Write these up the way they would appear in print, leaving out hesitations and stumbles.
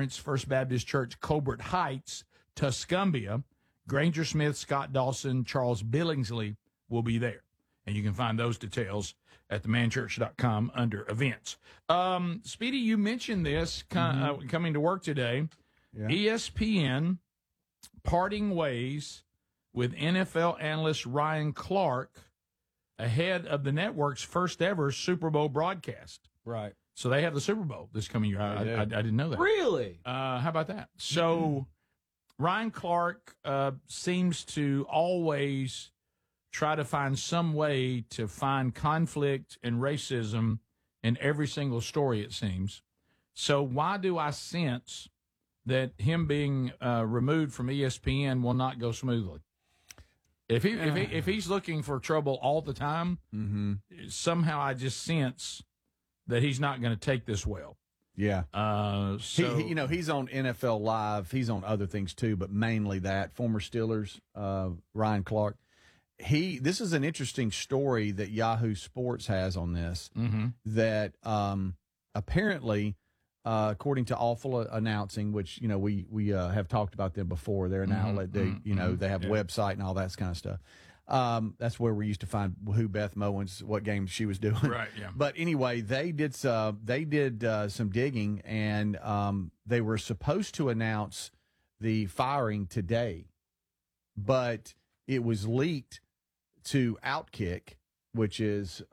Conference, First Baptist Church, Colbert Heights, Tuscumbia. Granger Smith, Scott Dawson, Charles Billingsley will be there. And you can find those details at themanchurch.com under events. Speedy, you mentioned this coming to work today. Yeah. ESPN parting ways with NFL analyst Ryan Clark ahead of the network's first ever Super Bowl broadcast. Right. So they have the Super Bowl this coming year. I didn't know that. Really? How about that? So Ryan Clark seems to always try to find some way to find conflict and racism in every single story, it seems. So why do I sense that him being removed from ESPN will not go smoothly? If he's looking for trouble all the time, somehow I just sense that he's not going to take this well. Yeah. So he's on NFL Live. He's on other things too, but mainly that. Former Steelers, Ryan Clark. This is an interesting story that Yahoo Sports has on this. That apparently, according to Awful Announcing, which we have talked about them before, they're an outlet. They they have a website and all that kind of stuff. That's where we used to find who Beth Mowens, what game she was doing. Right. Yeah. But anyway, they did some digging, and they were supposed to announce the firing today, but it was leaked to Outkick, which is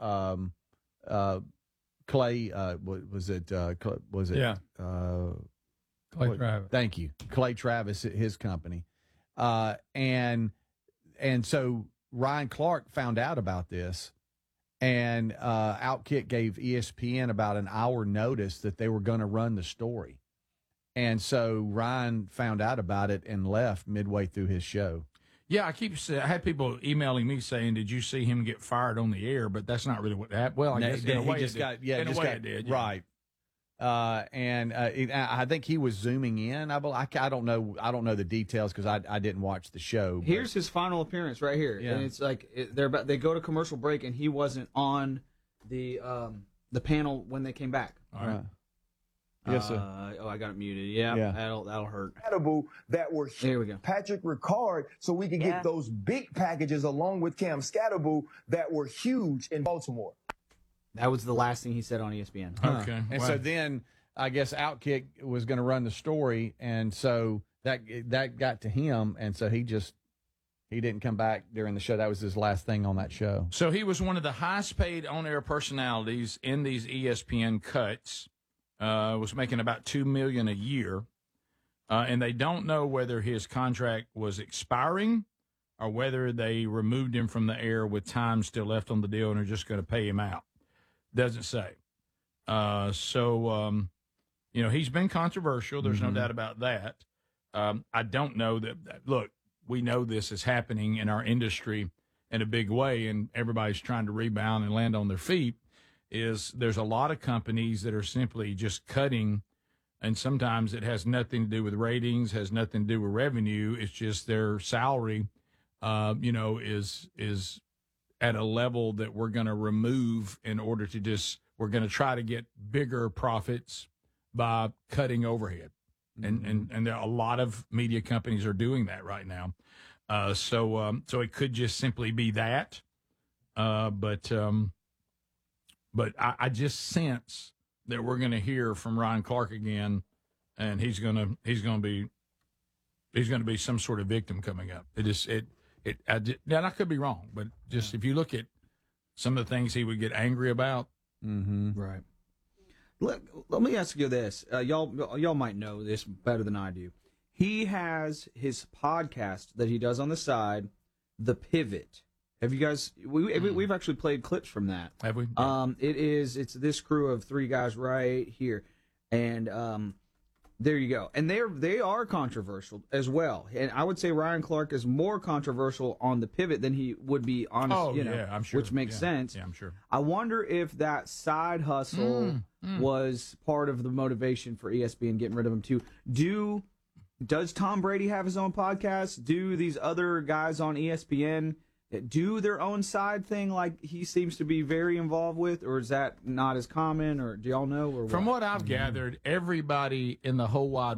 Clay. Was it? Yeah. Clay Travis. Thank you, Clay Travis, his company, and so Ryan Clark found out about this, and Outkick gave ESPN about an hour notice that they were going to run the story, and so Ryan found out about it and left midway through his show. Yeah, I had people emailing me saying, "Did you see him get fired on the air?" But that's not really what happened. Well, I guess in a way it did. Right. And I think he was zooming in. I don't know the details because I didn't watch the show. Here's his final appearance right here, and it's like they go to commercial break, and he wasn't on the panel when they came back. All right. Yes, sir. I got it muted. Yeah. That'll hurt. That were There we go. Patrick Ricard, so we could get those big packages along with Cam Scatterboo that were huge in Baltimore. That was the last thing he said on ESPN. Okay. And so then I guess Outkick was going to run the story, and so that got to him, and so he didn't come back during the show. That was his last thing on that show. So he was one of the highest paid on-air personalities in these ESPN cuts. Was making about $2 million a year, and they don't know whether his contract was expiring or whether they removed him from the air with time still left on the deal and are just going to pay him out. Doesn't say. He's been controversial. There's no doubt about that. I don't know that. Look, we know this is happening in our industry in a big way, and everybody's trying to rebound and land on their feet. There's a lot of companies that are simply just cutting, and sometimes it has nothing to do with ratings, has nothing to do with revenue. It's just their salary, is at a level that we're going to remove in order to we're going to try to get bigger profits by cutting overhead. And there are a lot of media companies are doing that right now. So it could just simply be that. But I just sense that we're going to hear from Ryan Clark again, and he's going to be some sort of victim coming up. I could be wrong, but just if you look at some of the things he would get angry about, right. Let me ask you this: y'all might know this better than I do. He has his podcast that he does on the side, The Pivot. Have you guys? We've actually played clips from that. Have we? It's this crew of three guys right here, and there you go. And they are controversial as well. And I would say Ryan Clark is more controversial on The Pivot than he would be on. I'm sure. Which makes sense. Yeah, I'm sure. I wonder if that side hustle was part of the motivation for ESPN getting rid of him too. Does Tom Brady have his own podcast? Do these other guys on ESPN do their own side thing like he seems to be very involved with, or is that not as common, or do y'all know? Or From what I've gathered, everybody in the whole wide